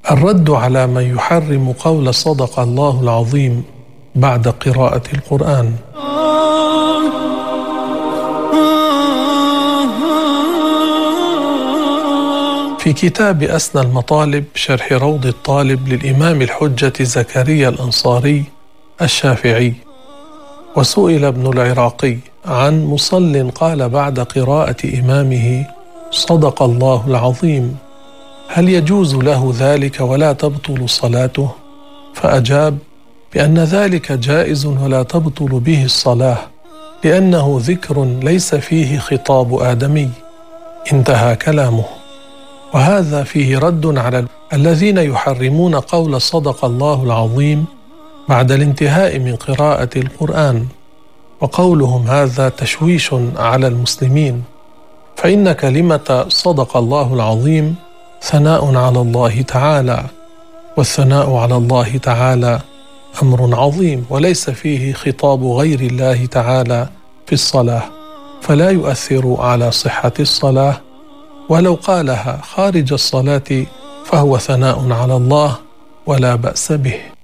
الرد على من يحرم قول صدق الله العظيم بعد قراءة القرآن. في كتاب أسنى المطالب شرح روض الطالب للإمام الحجة زكريا الأنصاري الشافعي، وسئل ابن العراقي عن مصل قال بعد قراءة إمامه صدق الله العظيم هل يجوز له ذلك ولا تبطل صلاته؟ فأجاب بأن ذلك جائز ولا تبطل به الصلاة، لأنه ذكر ليس فيه خطاب آدمي. انتهى كلامه. وهذا فيه رد على الذين يحرمون قول صدق الله العظيم بعد الانتهاء من قراءة القرآن، وقولهم هذا تشويش على المسلمين، فإن كلمة صدق الله العظيم ثناء على الله تعالى، والثناء على الله تعالى أمر عظيم وليس فيه خطاب غير الله تعالى في الصلاة، فلا يؤثر على صحة الصلاة، ولو قالها خارج الصلاة فهو ثناء على الله ولا بأس به.